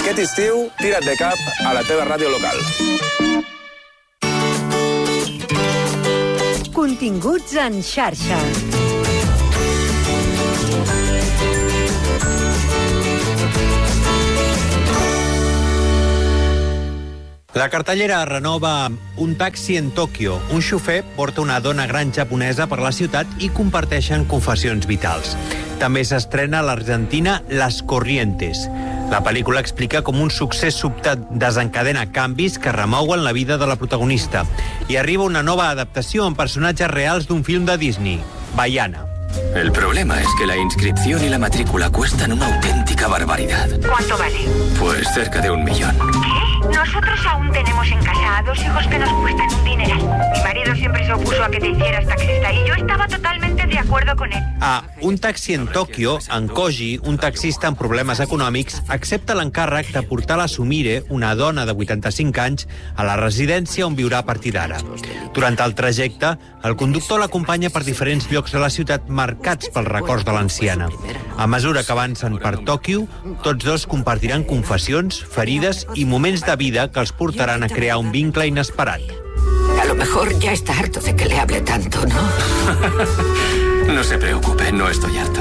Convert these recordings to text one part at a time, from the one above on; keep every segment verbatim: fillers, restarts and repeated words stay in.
Aquest estiu, tira't de cap a la teva ràdio local. Continguts en xarxa. La cartellera renova Un taxi en Tòquio. Un xofer porta una dona gran japonesa per la ciutat i comparteixen confessions vitals. També s'estrena a l'Argentina Las Corrientes. La pel·lícula explica com un succés sobtat desencadena canvis que remouen la vida de la protagonista. I arriba una nova adaptació amb personatges reals d'un film de Disney, Vaiana. El problema es que la inscripción y la matrícula cuestan una auténtica barbaridad. ¿Cuánto vale? Pues cerca de un millón. ¿Qué? Nosotros aún tenemos en casa a dos hijos que nos cuestan un dineral. Mi marido siempre se opuso a que te hicieras taxista y yo estaba totalmente de acuerdo con él. A Un taxi en Tòquio, en Koji, un taxista amb problemes econòmics, accepta l'encàrrec de portar la Sumire, una dona de vuitanta-cinc anys, a la residència on viurà a partir d'ara. Durant el trajecte, el conductor l'acompanya per diferents llocs de la ciutat marcats pels records de l'anciana. A mesura que avancen per Tòquio, tots dos compartiran confessions, ferides i moments de vida que els portaran a crear un vincle inesperat. A lo mejor ya está harto de que le hable tanto, ¿no? No se preocupe, no estoy harto.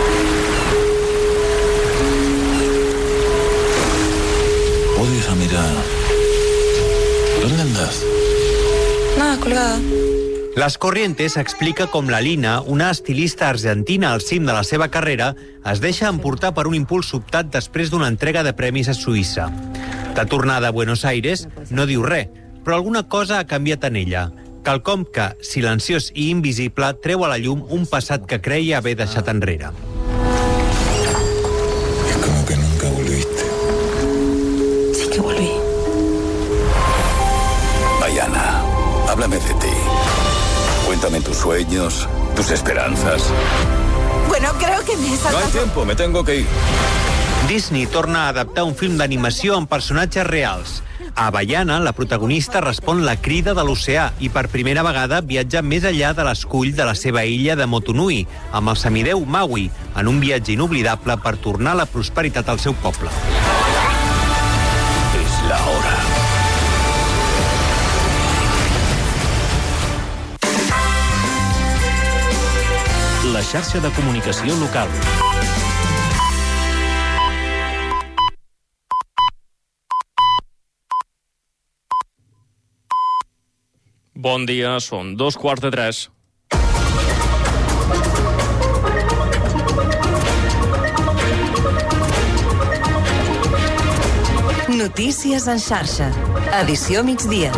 Odio esa mirada. ¿Dónde andas? Nada, colgada. Las Corrientes explica com la Lina, una estilista argentina al cim de la seva carrera, es deixa emportar per un impuls sobtat després d'una entrega de premis a Suïssa. De tornada a Buenos Aires, no diu res, però alguna cosa ha canviat en ella. Quelcom que, silenciós i invisible, treu a la llum un passat que creia haver deixat enrere. Es como que nunca volviste. Sí que volví. Vaiana, háblame de ti. Cuéntame tus sueños, tus esperanzas. Bueno, creo que me he No saltado... hay tiempo, me tengo que ir. Disney torna a adaptar un film d'animació amb personatges reals. A Vaiana, la protagonista respon la crida de l'oceà i per primera vegada viatja més enllà de l'escull de la seva illa de Motunui, amb el semideu Maui, en un viatge inoblidable per tornar la prosperitat al seu poble. És la hora. La xarxa de comunicació local. Bon dia, són dos quarts de tres. Notícies en xarxa. Edició migdia.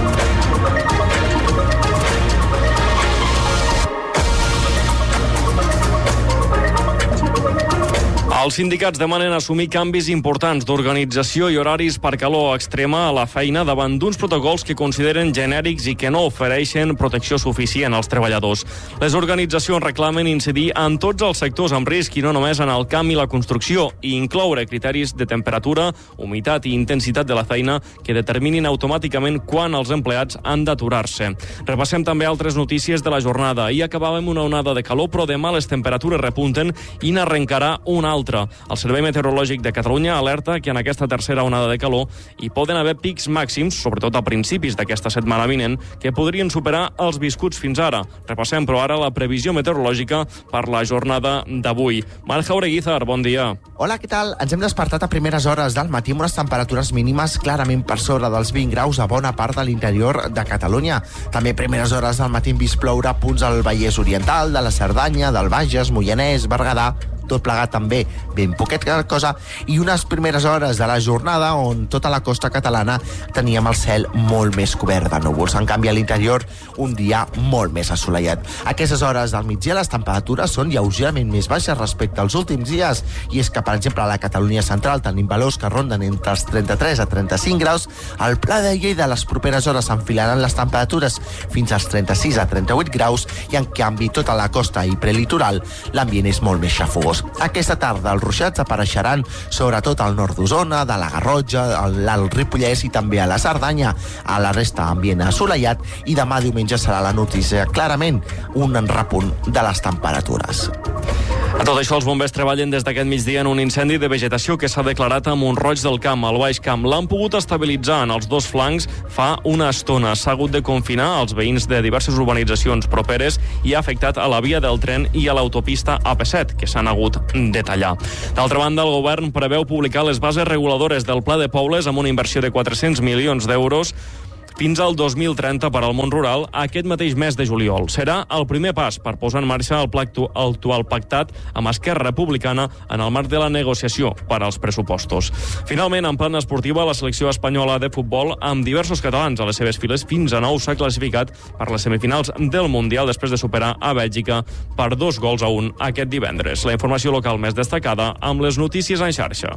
Els sindicats demanen assumir canvis importants d'organització i horaris per calor extrema a la feina davant d'uns protocols que consideren genèrics i que no ofereixen protecció suficient als treballadors. Les organitzacions reclamen incidir en tots els sectors amb risc i no només en el camp i la construcció, i incloure criteris de temperatura, humitat i intensitat de la feina que determinin automàticament quan els empleats han d'aturar-se. Repassem també altres notícies de la jornada. Ahir acabàvem una onada de calor, però demà les temperatures repunten i n'arrencarà una altra. El Servei Meteorològic de Catalunya alerta que en aquesta tercera onada de calor hi poden haver pics màxims, sobretot a principis d'aquesta setmana vinent, que podrien superar els viscuts fins ara. Repassem, però, ara la previsió meteorològica per la jornada d'avui. Marc Jaureguizar, bon dia. Hola, què tal? Ens hem despertat a primeres hores del matí amb unes temperatures mínimes clarament per sobre dels vint graus a bona part de l'interior de Catalunya. També a primeres hores del matí hem vist ploure a punts al Vallès Oriental, de la Cerdanya, del Bages, Moianès, Berguedà, tot plegat també ben poquet cosa, i unes primeres hores de la jornada on tota la costa catalana teníem el cel molt més cobert de núvols. En canvi, a l'interior, un dia molt més assolellat. A aquestes hores del migdia les temperatures són lleugerament més baixes respecte als últims dies, i és que, per exemple, a la Catalunya central tenim valors que ronden entre els trenta-tres a trenta-cinc graus. Al Pla de Lleida, les properes hores s'enfilaran les temperatures fins als trenta-sis a trenta-vuit graus, i en canvi, tota la costa i prelitoral, l'ambient és molt més xafogós. mesos. Aquesta tarda els ruixats apareixeran sobretot al nord d'Osona, de la Garrotxa, al Ripollès i també a la Cerdanya. A la resta ambient assolellat i demà diumenge serà la notícia clarament un repunt de les temperatures. A tot això, els bombers treballen des d'aquest migdia en un incendi de vegetació que s'ha declarat a Mont-roig del Camp, al Baix Camp. L'han pogut estabilitzar en els dos flancs fa una estona. S'ha hagut de confinar els veïns de diverses urbanitzacions properes i ha afectat a la via del tren i a l'autopista A P set, que s'han hagut de tallar. D'altra banda, el govern preveu publicar les bases reguladores del Pla de Pobles amb una inversió de quatre-cents milions d'euros fins al dos mil trenta per al món rural aquest mateix mes de juliol. Serà el primer pas per posar en marxa el pla actual pactat amb Esquerra Republicana en el marc de la negociació per als pressupostos. Finalment, en plana esportiva, la selecció espanyola de futbol, amb diversos catalans a les seves files, fins a nou s'ha classificat per les semifinals del Mundial després de superar a Bèlgica per dos gols a un aquest divendres. La informació local més destacada amb les notícies en xarxa.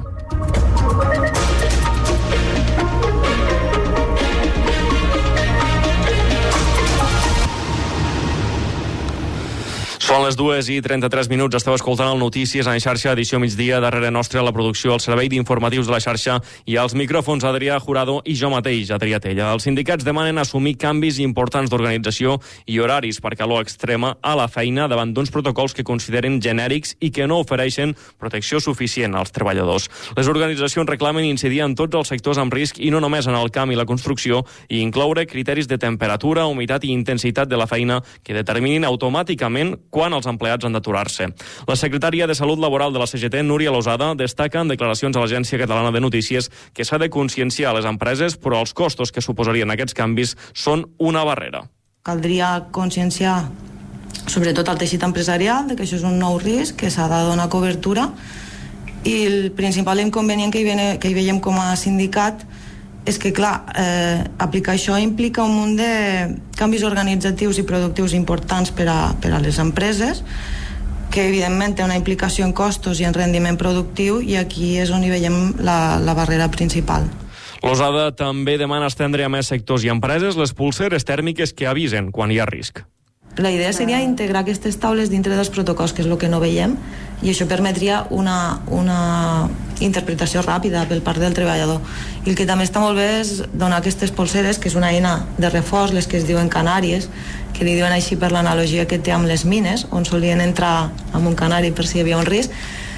Són les dues i trenta-tres minuts. Esteu escoltant el Notícies en xarxa, edició migdia. Darrere nostra, la producció, el servei d'informatius de la xarxa i els micròfons Adrià Jurado i jo mateix, Adrià Tella. Els sindicats demanen assumir canvis importants d'organització i horaris per calor extrema a la feina davant d'uns protocols que consideren genèrics i que no ofereixen protecció suficient als treballadors. Les organitzacions reclamen incidir en tots els sectors amb risc i no només en el camp i la construcció, i incloure criteris de temperatura, humitat i intensitat de la feina que determinin automàticament quan els empleats han d'aturar-se. La secretària de Salut Laboral de la C G T, Núria Losada, destaca en declaracions a l'Agència Catalana de Notícies que s'ha de conscienciar a les empreses, però els costos que suposarien aquests canvis són una barrera. Caldria conscienciar sobretot al teixit empresarial de que això és un nou risc, que s'ha de donar cobertura, i el principal inconvenient que hi, ve, que hi veiem com a sindicat és que, clar, eh, aplicar això implica un munt de canvis organitzatius i productius importants per a, per a les empreses, que evidentment té una implicació en costos i en rendiment productiu, i aquí és on hi veiem la, la barrera principal. Losada també demana estendre a més sectors i empreses les pulseres tèrmiques que avisen quan hi ha risc. La idea seria integrar aquestes taules dintre dels protocols, que és el que no veiem, i això permetria una, una interpretació ràpida per part del treballador. I el que també està molt bé és donar aquestes polseres, que és una eina de reforç, les que es diuen canàries, que li diuen així per l'analogia que té amb les mines, on solien entrar amb un canari per si hi havia un risc.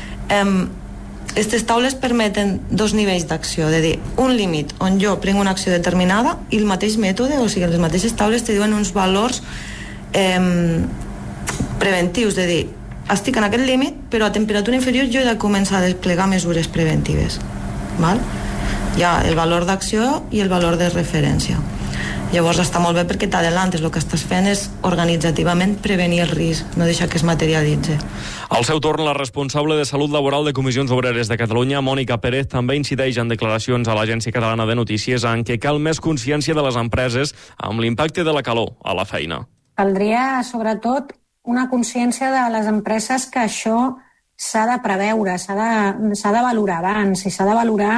Aquestes taules permeten dos nivells d'acció, de dir, un límit on jo prenc una acció determinada i el mateix mètode, o sigui, les mateixes taules te diuen uns valors Eh, preventius, de dir, estic en aquest límit, però a temperatura inferior jo he de començar a desplegar mesures preventives. Val? Hi ha el valor d'acció i el valor de referència. Llavors està molt bé perquè t'adelantes, el que estàs fent és organitzativament prevenir el risc, no deixar que es materialitzi. Al seu torn, la responsable de Salut Laboral de Comissions Obreres de Catalunya, Mònica Pérez, també incideix en declaracions a l'Agència Catalana de Notícies en què cal més consciència de les empreses amb l'impacte de la calor a la feina. Caldria, sobretot, una consciència de les empreses que això s'ha de preveure, s'ha de, s'ha de valorar abans i s'ha de valorar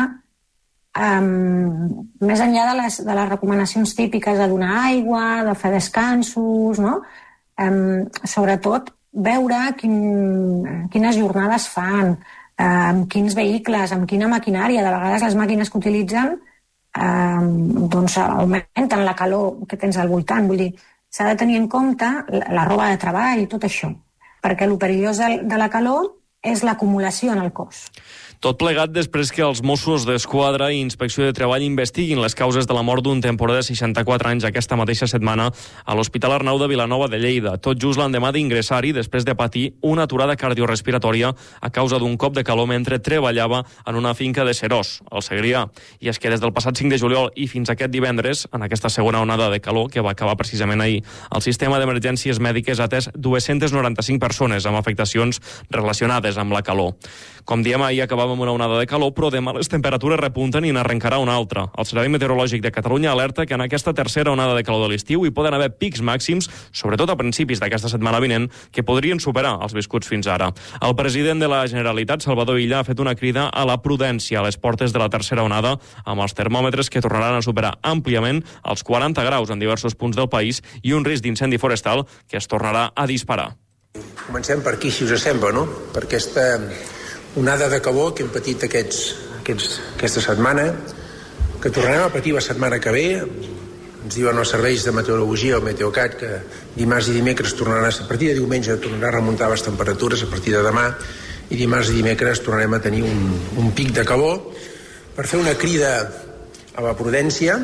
um, més enllà de les, de les recomanacions típiques de donar aigua, de fer descansos, no? Um, sobretot, veure quin, quines jornades fan, amb um, quins vehicles, amb quina maquinària. De vegades les màquines que utilitzen um, doncs augmenten la calor que tens al voltant, vull dir, s'ha de tenir en compte la roba de treball i tot això, perquè el perillós de la calor és l'acumulació en el cos. Tot plegat després que els Mossos d'Esquadra i Inspecció de Treball investiguin les causes de la mort d'un temporer de seixanta-quatre anys aquesta mateixa setmana a l'Hospital Arnau de Vilanova de Lleida, tot just l'endemà d'ingressar-hi després de patir una aturada cardiorespiratòria a causa d'un cop de calor mentre treballava en una finca de Serós, al Segrià. I és que des del passat cinc de juliol i fins aquest divendres, en aquesta segona onada de calor que va acabar precisament ahir, el sistema d'emergències mèdiques ha atès dues-centes noranta-cinc persones amb afectacions relacionades amb la calor. Com diem, ahir acabava amb una onada de calor, però demà les temperatures repunten i n'arrencarà una altra. El Servei Meteorològic de Catalunya alerta que en aquesta tercera onada de calor de l'estiu hi poden haver pics màxims, sobretot a principis d'aquesta setmana vinent, que podrien superar els viscuts fins ara. El president de la Generalitat, Salvador Illa, ha fet una crida a la prudència a les portes de la tercera onada, amb els termòmetres que tornaran a superar àmpliament els quaranta graus en diversos punts del país i un risc d'incendi forestal que es tornarà a disparar. Comencem per aquí, si us sembla, no? Per aquesta onada de calor que hem patit aquests, aquests, aquesta setmana, que tornarem a patir la setmana que ve. Ens diuen els serveis de meteorologia, el Meteocat, que dimarts i dimecres tornaran, a partir de diumenge tornarà a remuntar les temperatures a partir de demà, i dimarts i dimecres tornarem a tenir un, un pic de calor per fer una crida a la prudència,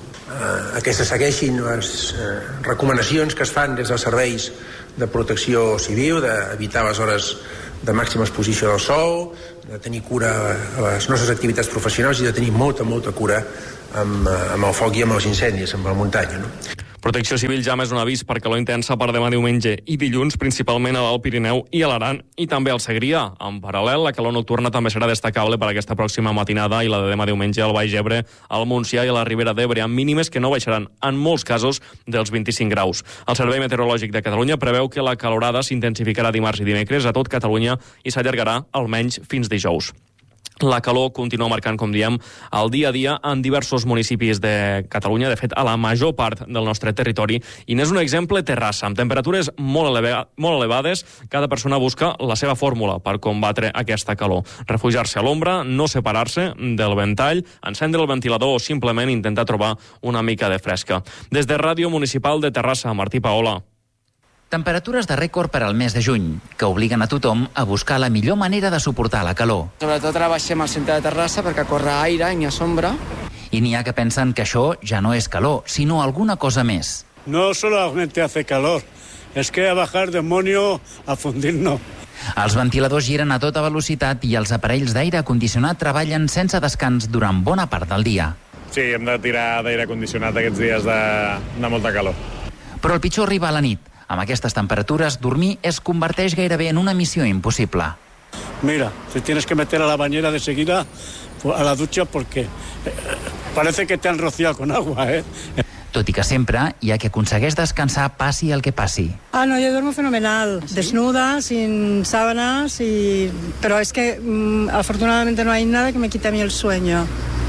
a que se segueixin les eh, recomanacions que es fan des dels serveis de protecció civil, d'evitar les hores de màxima exposició del sol, de tenir cura a les nostres activitats professionals i de tenir molta, molta cura amb, amb el foc i amb els incendis, amb la muntanya, no? Protecció Civil ja més un avís per calor intensa per demà diumenge i dilluns, principalment a l'Alt Pirineu i a l'Aran, i també al Segrià. En paral·lel, la calor nocturna també serà destacable per aquesta pròxima matinada i la de demà diumenge al Baix Ebre, al Montsià i a la Ribera d'Ebre, amb mínimes que no baixaran, en molts casos, dels vint-i-cinc graus. El Servei Meteorològic de Catalunya preveu que la calorada s'intensificarà dimarts i dimecres a tot Catalunya i s'allargarà almenys fins dijous. La calor continua marcant, com diem, el dia a dia en diversos municipis de Catalunya, de fet, a la major part del nostre territori, i n'és un exemple Terrassa, amb temperatures molt, eleva molt elevades. Cada persona busca la seva fórmula per combatre aquesta calor. Refugiar-se a l'ombra, no separar-se del ventall, encendre el ventilador o simplement intentar trobar una mica de fresca. Des de Ràdio Municipal de Terrassa, Martí Paola. Temperatures de rècord per al mes de juny, que obliguen a tothom a buscar la millor manera de suportar la calor. Sobretot ara baixem al centre de Terrassa perquè corre aire i n'hi ha sombra. I n'hi ha que pensen que això ja no és calor, sinó alguna cosa més. No solamente hace calor, es que a bajar demonio a fundirnos. Els ventiladors giren a tota velocitat i els aparells d'aire condicionat treballen sense descans durant bona part del dia. Sí, hem de tirar d'aire condicionat aquests dies de, de molta calor. Però el pitjor arriba a la nit. Amb aquestes temperatures, dormir es converteix gairebé en una missió impossible. Mira, te tienes que meter a la bañera de seguida a la ducha porque parece que te han rociado con agua, ¿eh? Tot i que sempre hi ha qui aconsegueix descansar passi el que passi. Ah, no, yo duermo fenomenal, ¿sí? Desnuda, sin sábanas, y... pero es que mm, afortunadamente no hay nada que me quite a mí el sueño.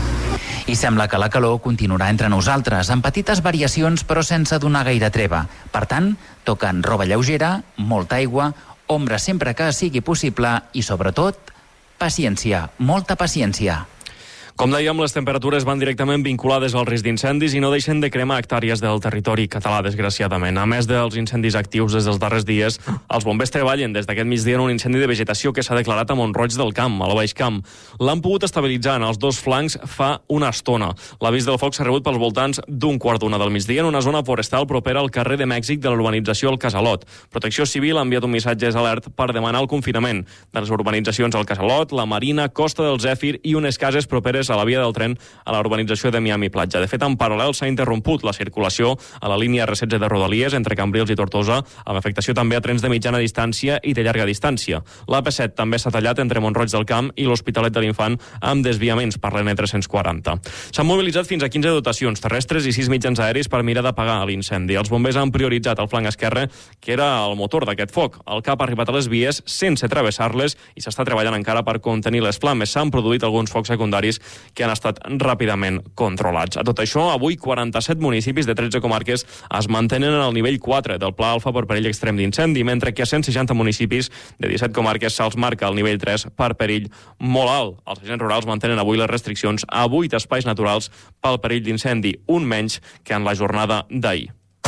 I sembla que la calor continuarà entre nosaltres, amb petites variacions però sense donar gaire treva. Per tant, toquen roba lleugera, molta aigua, ombra sempre que sigui possible i, sobretot, paciència, molta paciència. Com dèiem, les temperatures van directament vinculades al risc d'incendis i no deixen de cremar hectàrees del territori català, desgraciadament. A més dels incendis actius des dels darrers dies, els bombers treballen des d'aquest migdia en un incendi de vegetació que s'ha declarat a Mont-roig del Camp, al Baix Camp. L'han pogut estabilitzar en els dos flancs fa una estona. L'avís del foc s'ha rebut pels voltants d'un quart d'una del migdia en una zona forestal propera al carrer de Mèxic de l'urbanització El Casalot. Protecció Civil ha enviat un missatge alert per demanar el confinament de les urbanitzacions El Casalot, la Marina, Costa del Zèfir i unes cases properes a la via del tren a la urbanització de Miami Platja. De fet, en paral·lel s'ha interromput la circulació a la línia erre setze de Rodalies entre Cambrils i Tortosa, amb afectació també a trens de mitjana distància i de llarga distància. L'A P set també s'ha tallat entre Mont-roig del Camp i l'Hospitalet de l'Infant amb desviaments per l'N tres-cents quaranta. S'han mobilitzat fins a quinze dotacions terrestres i sis mitjans aeris per mirar d'apagar l'incendi. Els bombers han prioritzat el flanc esquerre, que era el motor d'aquest foc. El cap ha arribat a les vies sense travessar-les i s'està treballant encara per contenir les flames. S'han produït alguns focs secundaris que han estat ràpidament controlats. A tot això, avui quaranta-set municipis de tretze comarques es mantenen en el nivell quatre del Pla Alfa per perill extrem d'incendi, mentre que a cent seixanta municipis de disset comarques se'ls marca el nivell tres per perill molt alt. Els agents rurals mantenen avui les restriccions a vuit espais naturals pel perill d'incendi, un menys que en la jornada d'ahir.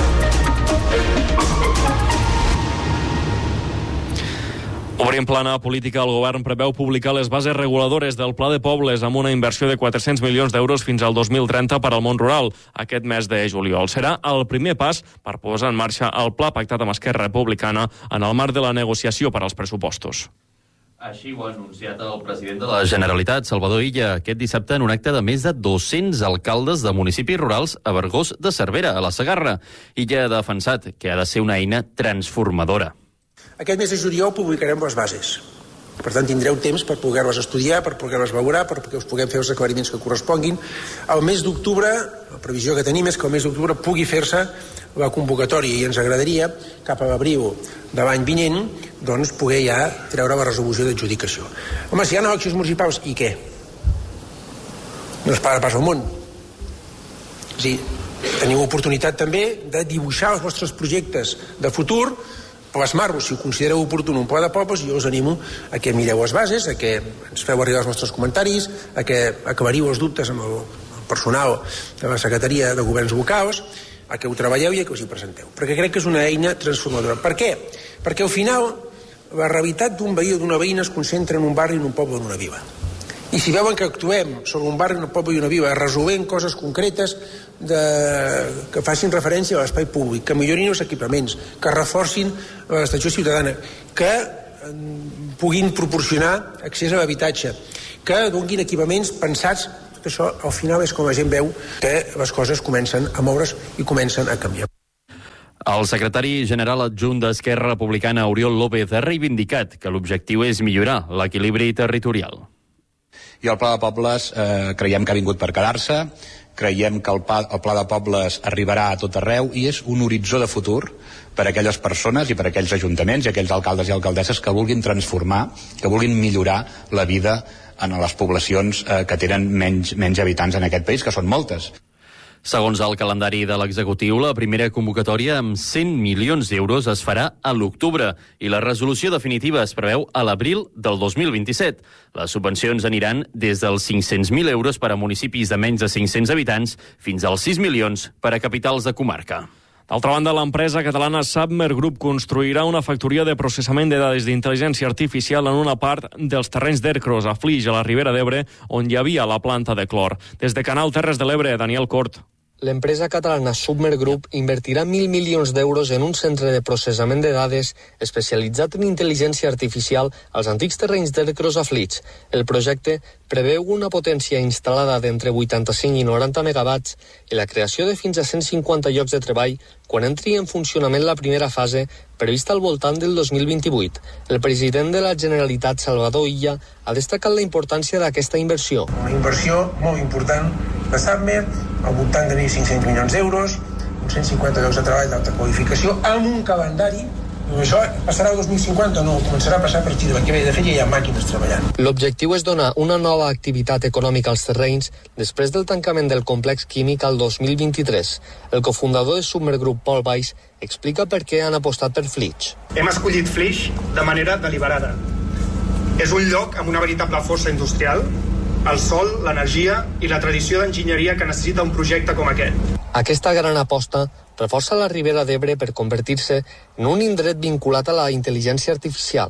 Obrint plana política, el govern preveu publicar les bases reguladores del Pla de Pobles amb una inversió de quatre-cents milions d'euros fins al dos mil trenta per al món rural aquest mes de juliol. Serà el primer pas per posar en marxa el pla pactat amb Esquerra Republicana en el marc de la negociació per als pressupostos. Així ho ha anunciat el president de la Generalitat, Salvador Illa, aquest dissabte en un acte de més de dos-cents alcaldes de municipis rurals a Vergós de Cervera, a la Segarra. Illa ha defensat que ha de ser una eina transformadora. Aquest mes de juliol publicarem les bases. Per tant, tindreu temps per poder-les estudiar, per poder-les valorar, perquè us puguem fer els aclariments que corresponguin. El mes d'octubre, la previsió que tenim és que el mes d'octubre pugui fer-se la convocatòria i ens agradaria, cap a l'abril de l'any vinent, doncs, poder ja treure la resolució d'adjudicació. Home, si hi ha eleccions municipals, i què? No es para pas al món. És a dir, teniu oportunitat també de dibuixar els vostres projectes de futur plasmar-ho, si ho considereu oportú, un pla de pobles, jo us animo a que mireu les bases, a que ens feu arribar els vostres comentaris, a que aclariu els dubtes amb el personal de la Secretaria de Governs Locals, a que ho treballeu i a que us hi presenteu. Perquè crec que és una eina transformadora. Per què? Perquè al final la realitat d'un veí o d'una veïna es concentra en un barri, en un poble o en una vila. I si veuen que actuem sobre un barri, un poble i una vila, resolent coses concretes de... que facin referència a l'espai públic, que millorin els equipaments, que reforcin l'estació ciutadana, que puguin proporcionar accés a l'habitatge, que donguin equipaments pensats, tot això al final és com la gent veu que les coses comencen a moure's i comencen a canviar. El secretari general adjunt d'Esquerra Republicana, Oriol López, ha reivindicat que l'objectiu és millorar l'equilibri territorial. I el Pla de Pobles eh, creiem que ha vingut per quedar-se, creiem que el pla, el Pla de Pobles arribarà a tot arreu i és un horitzó de futur per a aquelles persones i per a aquells ajuntaments i aquells alcaldes i alcaldesses que vulguin transformar, que vulguin millorar la vida en les poblacions eh, que tenen menys, menys habitants en aquest país, que són moltes. Segons el calendari de l'executiu, la primera convocatòria amb cent milions d'euros es farà a l'octubre i la resolució definitiva es preveu a l'abril del dos mil vint-i-set. Les subvencions aniran des dels cinc-cents mil euros per a municipis de menys de cinc-cents habitants fins als sis milions per a capitals de comarca. D'altra banda, l'empresa catalana Submer Group construirà una factoria de processament de dades d'intel·ligència artificial en una part dels terrenys d'Ercros, a Flix, a la Ribera d'Ebre, on hi havia la planta de clor. Des de Canal Terres de l'Ebre, Daniel Cort. L'empresa catalana Submer Group invertirà mil milions d'euros en un centre de processament de dades especialitzat en intel·ligència artificial als antics terrenys d'Ercros a Flix. El projecte preveu una potència instal·lada d'entre vuitanta-cinc i noranta megawatts i la creació de fins a cent cinquanta llocs de treball quan entri en funcionament la primera fase, prevista al voltant del dos mil vint-i-vuit. El president de la Generalitat, Salvador Illa, ha destacat la importància d'aquesta inversió. Una inversió molt important de Submer, al voltant de mil cinc-cents milions d'euros, uns cent cinquanta llocs de treball d'alta qualificació, amb un calendari. Això passarà al dos mil cinquanta o no? Començarà a passar a partir de l'any que ve. De fet, ja hi ha màquines treballant. L'objectiu és donar una nova activitat econòmica als terrenys després del tancament del complex químic al dos mil vint-i-tres. El cofundador de Submer Group, Paul Weiss, explica per què han apostat per Flix. Hem escollit Flix de manera deliberada. És un lloc amb una veritable força industrial, el sol, l'energia i la tradició d'enginyeria que necessita un projecte com aquest. Aquesta gran aposta reforça la Ribera d'Ebre per convertir-se en un indret vinculat a la intel·ligència artificial.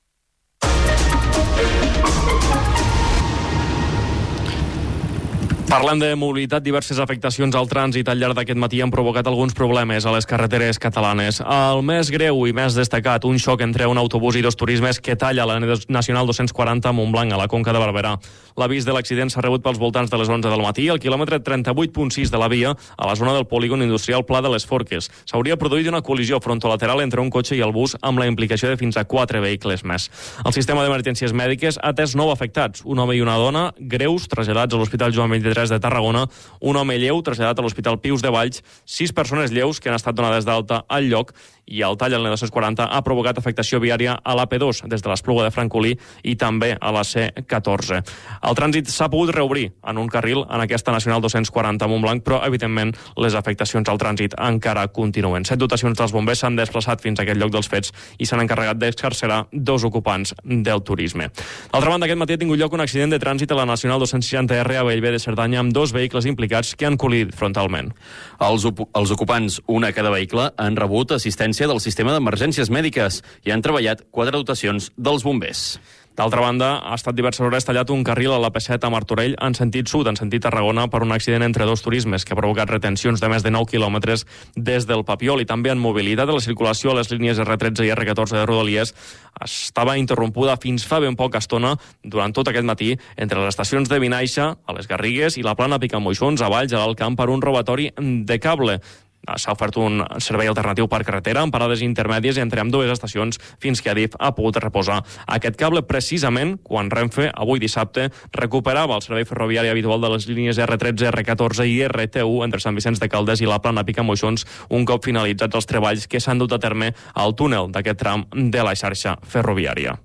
Parlant de mobilitat, diverses afectacions al trànsit al llarg d'aquest matí han provocat alguns problemes a les carreteres catalanes. El més greu i més destacat, un xoc entre un autobús i dos turismes que talla la Nacional dos-cents quaranta a Montblanc, a la Conca de Barberà. L'avís de l'accident s'ha rebut pels voltants de les onze del matí, al quilòmetre trenta-vuit punt sis de la via, a la zona del polígon industrial Pla de les Forques. S'hauria produït una col·lisió frontolateral entre un cotxe i el bus amb la implicació de fins a quatre vehicles més. El sistema d'emergències mèdiques ha atès nou afectats, un home i una dona, greus, traslladats a l'Hospital Joan vint-i-tres de Tarragona, un home lleu traslladat a l'Hospital Pius de Valls, sis persones lleus que han estat donades d'alta al lloc i el tall al dos-cents quaranta ha provocat afectació viària a l'A P dos des de l'Espluga de Francolí i també a la C catorze. El trànsit s'ha pogut reobrir en un carril en aquesta Nacional dos-cents quaranta a Montblanc, però evidentment les afectacions al trànsit encara continuen. Set dotacions dels bombers s'han desplaçat fins a aquest lloc dels fets i s'han encarregat d'excarcerar dos ocupants del turisme. D'altra banda, aquest matí ha tingut lloc un accident de trànsit a la Nacional dos-cents seixanta R a Bellver de Cerdanya amb dos vehicles implicats que han col·lidit frontalment. Els, els ocupants, un a cada vehicle, han rebut assistència del sistema d'emergències mèdiques i han treballat quatre dotacions dels bombers. D'altra banda, ha estat diverses hores tallat un carril a l'A P set a Martorell en sentit sud, en sentit Tarragona, per un accident entre dos turismes que ha provocat retencions de més de nou quilòmetres des del Papiol i també en mobilitat de la circulació a les línies R tretze i R catorze de Rodalies estava interrompuda fins fa ben poca estona durant tot aquest matí entre les estacions de Vinaixa, a les Garrigues, i la plana Picamoixons, a Valls, a l'Alt Camp, per un robatori de cable. S'ha ofert un servei alternatiu per carretera amb parades intermèdies entre ambdues estacions fins que Adif ha pogut reposar aquest cable precisament quan Renfe, avui dissabte, recuperava el servei ferroviari habitual de les línies R tretze, R catorze i R T u entre Sant Vicenç de Calders i la plana Picamoixons un cop finalitzats els treballs que s'han dut a terme al túnel d'aquest tram de la xarxa ferroviària.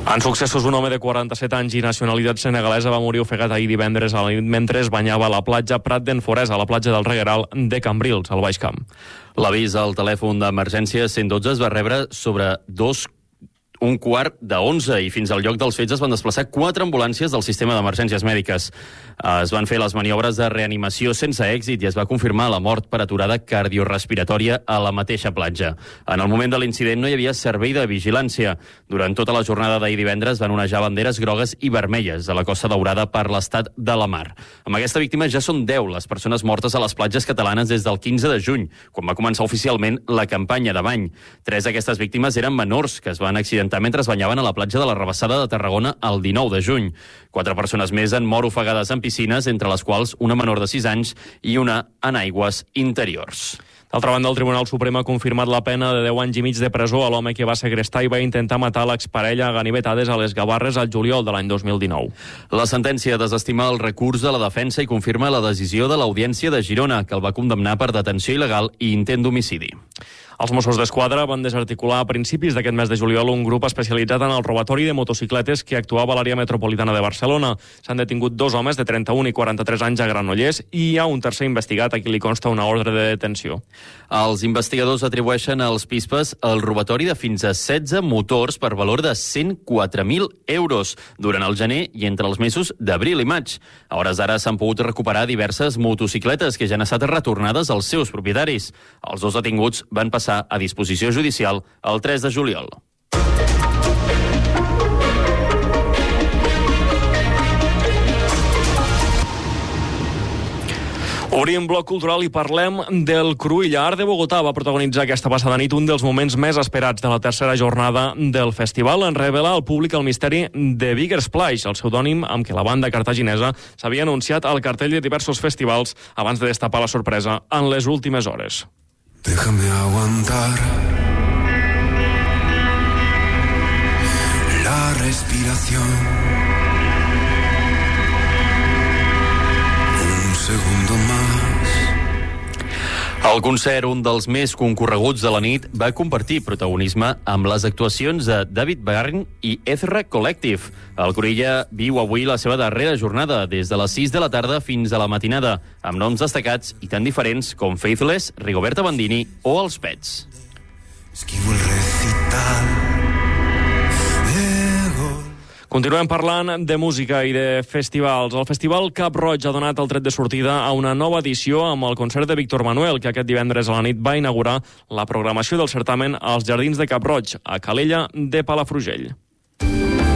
En successos, un home de quaranta-set anys i nacionalitat senegalesa va morir ofegat ahir divendres a la nit mentre es banyava a la platja Prat d'en Forès, a la platja del Regueral de Cambrils, al Baix Camp. L'avís al telèfon d'emergència cent dotze es va rebre sobre dos un quart de onze i fins al lloc dels fets es van desplaçar quatre ambulàncies del sistema d'emergències mèdiques. Es van fer les maniobres de reanimació sense èxit i es va confirmar la mort per aturada cardiorespiratòria a la mateixa platja. En el moment de l'incident no hi havia servei de vigilància. Durant tota la jornada d'ahir divendres van onejar banderes grogues i vermelles a la Costa Daurada per l'estat de la mar. Amb aquesta víctima ja són deu les persones mortes a les platges catalanes des del quinze de juny, quan va començar oficialment la campanya de bany. Tres d'aquestes víctimes eren menors que es van accidentar mentre es banyaven a la platja de la Rabassada de Tarragona el dinou de juny. Quatre persones més han mort ofegades en piscines, entre les quals una menor de sis anys i una en aigües interiors. D'altra banda, el Tribunal Suprem ha confirmat la pena de deu anys i mig de presó a l'home que va segrestar i va intentar matar l'exparella a ganivetades a les Gavarres al juliol de l'any dos mil dinou. La sentència desestima el recurs de la defensa i confirma la decisió de l'Audiència de Girona, que el va condemnar per detenció il·legal i intent d'homicidi. Els Mossos d'Esquadra van desarticular a principis d'aquest mes de juliol un grup especialitzat en el robatori de motocicletes que actuava a l'àrea metropolitana de Barcelona. S'han detingut dos homes de trenta-un i quaranta-tres anys a Granollers i hi ha un tercer investigat a qui li consta una ordre de detenció. Els investigadors atribueixen als pispes el robatori de fins a setze motors per valor de cent quatre mil euros durant el gener i entre els mesos d'abril i maig. A hores d'ara s'han pogut recuperar diverses motocicletes que ja han estat retornades als seus propietaris. Els dos detinguts van passar a disposició judicial el tres de juliol. Obrim bloc cultural i parlem del Cruïlla. Art de Bogotà va protagonitzar aquesta passada nit un dels moments més esperats de la tercera jornada del festival. En revela al públic el misteri de Bigger Splash, el pseudònim amb què la banda cartaginesa s'havia anunciat al cartell de diversos festivals abans de destapar la sorpresa en les últimes hores. Déjame aguantar la respiración. Un segundo más. El concert, un dels més concorreguts de la nit, va compartir protagonisme amb les actuacions de David Byrne i Ezra Collective. El Cruïlla viu avui la seva darrera jornada, des de les sis de la tarda fins a la matinada, amb noms destacats i tan diferents com Faithless, Rigoberta Bandini o els Pets. Esquivo el recital. Continuem parlant de música i de festivals. El Festival Cap Roig ha donat el tret de sortida a una nova edició amb el concert de Víctor Manuel, que aquest divendres a la nit va inaugurar la programació del certamen als Jardins de Cap Roig, a Calella de Palafrugell.